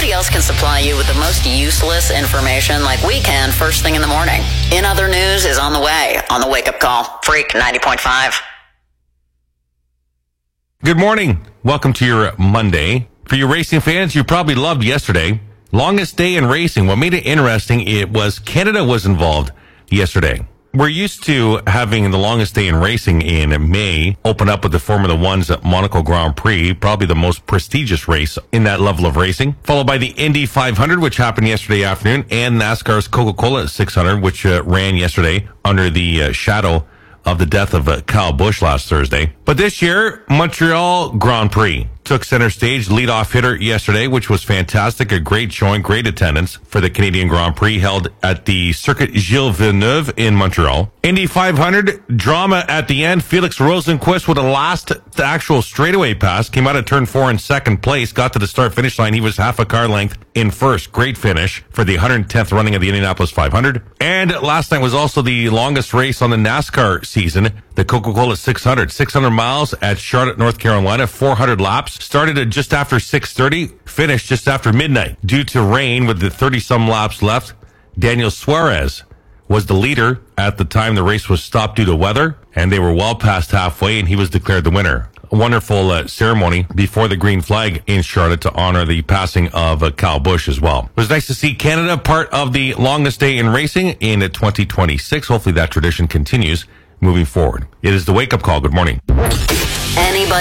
Nobody else can supply you with the most useless information like we can first thing in the morning. In Other News is on the way on the Wake Up Call. Freak 90.5. Good morning. Welcome to your Monday. For you racing fans, you probably loved yesterday. Longest day in racing. What made it interesting, it was Canada was involved yesterday. We're used to having the longest day in racing in May open up with the Formula One's Monaco Grand Prix, probably the most prestigious race in that level of racing, followed by the Indy 500, which happened yesterday afternoon, and NASCAR's Coca-Cola 600, which ran yesterday under the shadow of the death of Kyle Busch last Thursday. But this year, Montreal Grand Prix took center stage, leadoff hitter yesterday, which was fantastic. A great showing, great attendance for the Canadian Grand Prix held at the Circuit Gilles Villeneuve in Montreal. Indy 500, drama at the end. Felix Rosenqvist with the actual straightaway pass, came out of turn 4 in second place, got to the start-finish line. He was half a car length in first. Great finish for the 110th running of the Indianapolis 500. And last night was also the longest race on the NASCAR season, the Coca-Cola 600. 600 miles at Charlotte, North Carolina, 400 laps. Started at just after 6:30, finished just after midnight. Due to rain with the 30-some laps left, Daniel Suarez was the leader at the time the race was stopped due to weather, and they were well past halfway, and he was declared the winner. A wonderful ceremony before the green flag in Charlotte to honor the passing of Kyle Busch as well. It was nice to see Canada part of the longest day in racing in 2026. Hopefully that tradition continues moving forward. It is the Wake Up Call. Good morning. Anybody